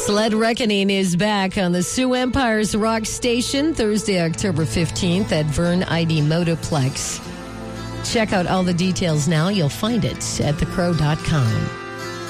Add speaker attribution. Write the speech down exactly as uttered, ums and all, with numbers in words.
Speaker 1: Sled Reckoning is back on the Sioux Empire's Rock Station Thursday, October fifteenth at Vern I D Motoplex. Check out all the details now. You'll find it at the crow dot com.